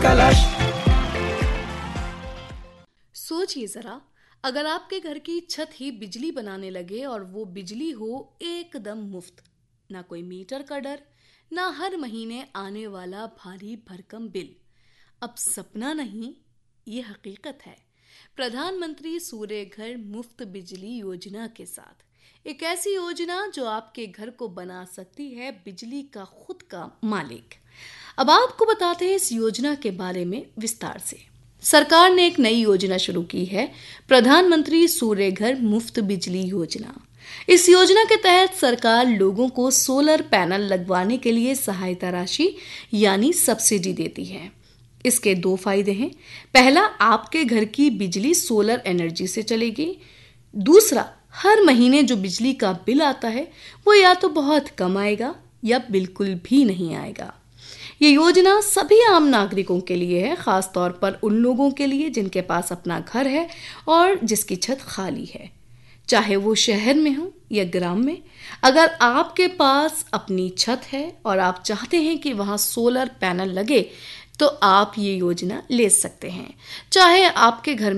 कलश। सोचिए जरा, अगर आपके घर की छत ही बिजली बनाने लगे और वो बिजली हो एकदम मुफ्त, ना कोई मीटर का डर, ना हर महीने आने वाला भारी भरकम बिल। अब सपना नहीं, ये हकीकत है। प्रधानमंत्री सूर्य घर मुफ्त बिजली योजना के साथ एक ऐसी योजना जो आपके घर को बना सकती है बिजली का खुद का मालिक। अब आपको बताते हैं इस योजना के बारे में विस्तार से। सरकार ने एक नई योजना शुरू की है, प्रधानमंत्री सूर्य घर मुफ्त बिजली योजना। इस योजना के तहत सरकार लोगों को सोलर पैनल लगवाने के लिए सहायता राशि यानी सब्सिडी देती है। इसके दो फायदे हैं। पहला, आपके घर की बिजली सोलर एनर्जी से चलेगी। दूसरा, हर महीने जो बिजली का बिल आता है वो या तो बहुत कम आएगा या बिल्कुल भी नहीं आएगा। ये योजना सभी आम नागरिकों के लिए है, खास तौर पर उन लोगों के लिए जिनके पास अपना घर है और जिसकी छत खाली है, चाहे वो शहर में हो या ग्राम में। अगर आपके पास अपनी छत है और आप चाहते हैं कि वहां सोलर पैनल लगे, तो आप ये योजना ले सकते हैं। चाहे आपके घर